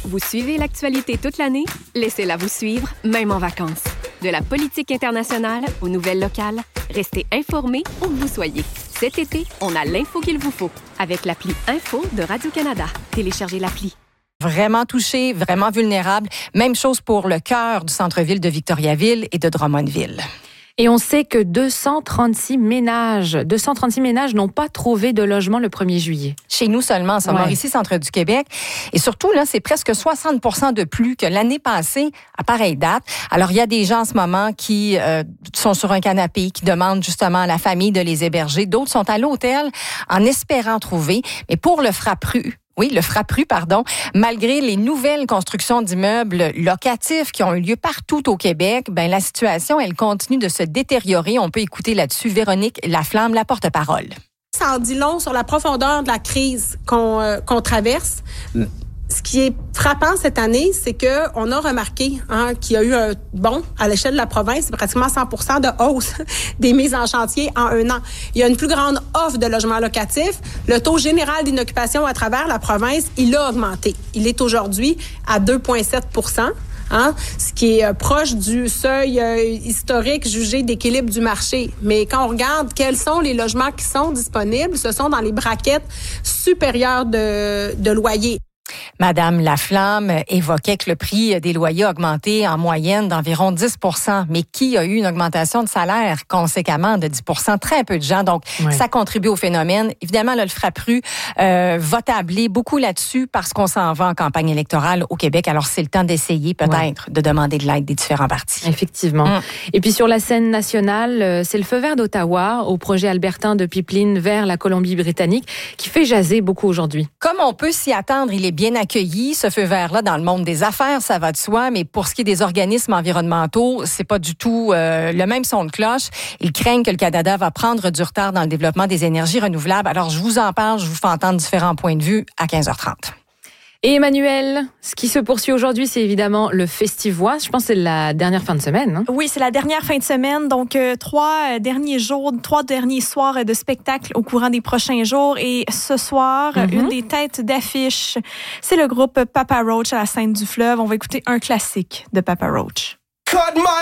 Vous suivez l'actualité toute l'année? Laissez-la vous suivre, même en vacances. De la politique internationale aux nouvelles locales, restez informés où que vous soyez. Cet été, on a l'info qu'il vous faut avec l'appli Info de Radio-Canada. Téléchargez l'appli. Vraiment touché, vraiment vulnérable. Même chose pour le cœur du centre-ville de Victoriaville et de Drummondville. Et on sait que 236 ménages n'ont pas trouvé de logement le 1er juillet. Chez nous seulement, à Mauricie, centre du Québec. Et surtout, là, c'est presque 60% de plus que l'année passée à pareille date. Alors, il y a des gens en ce moment qui sont sur un canapé, qui demandent justement à la famille de les héberger. D'autres sont à l'hôtel en espérant trouver. Mais pour le Frappru, malgré les nouvelles constructions d'immeubles locatifs qui ont eu lieu partout au Québec, la situation, elle continue de se détériorer. On peut écouter là-dessus Véronique Laflamme, la porte-parole. Ça en dit long sur la profondeur de la crise qu'on traverse. Ce qui est frappant cette année, c'est que on a remarqué qu'il y a eu un bond à l'échelle de la province, c'est pratiquement 100% de hausse des mises en chantier en un an. Il y a une plus grande offre de logements locatifs. Le taux général d'inoccupation à travers la province, il a augmenté. Il est aujourd'hui à 2,7%. Ce qui est proche du seuil historique jugé d'équilibre du marché. Mais quand on regarde quels sont les logements qui sont disponibles, ce sont dans les braquettes supérieures de loyer. Madame Laflamme évoquait que le prix des loyers a augmenté en moyenne d'environ 10%, mais qui a eu une augmentation de salaire conséquemment de 10%? Très peu de gens, donc ça contribue au phénomène. Évidemment, là, le Frappru va tabler beaucoup là-dessus parce qu'on s'en va en campagne électorale au Québec. Alors, c'est le temps d'essayer peut-être de demander de l'aide des différents partis. Effectivement. Et puis sur la scène nationale, c'est le feu vert d'Ottawa au projet albertain de pipeline vers la Colombie-Britannique qui fait jaser beaucoup aujourd'hui. Comme on peut s'y attendre, il est bien accueilli, ce feu vert-là, dans le monde des affaires, ça va de soi, mais pour ce qui est des organismes environnementaux, c'est pas du tout le même son de cloche. Ils craignent que le Canada va prendre du retard dans le développement des énergies renouvelables. Alors, je vous en parle, je vous fais entendre différents points de vue à 15h30. Et Emmanuel, ce qui se poursuit aujourd'hui, c'est évidemment le Festivoise. Je pense que c'est la dernière fin de semaine. Oui, c'est la dernière fin de semaine. Donc, 3 derniers soirs de spectacle au courant des prochains jours. Et ce soir, une des têtes d'affiche, c'est le groupe Papa Roach à la scène du fleuve. On va écouter un classique de Papa Roach.